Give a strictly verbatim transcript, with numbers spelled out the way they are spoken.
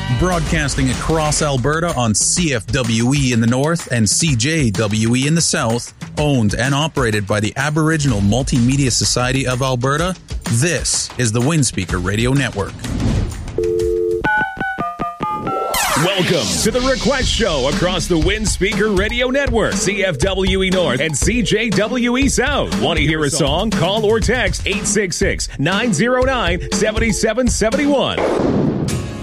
Broadcasting across Alberta on C F W E in the north and C J W E in the south, owned and operated by the Aboriginal Multimedia Society of Alberta, this is the Windspeaker Radio Network. Welcome to the Request Show across the Windspeaker Radio Network, C F W E North and C J W E South. Want to hear a song? Call or text eight six six, nine zero nine, seven seven seven one.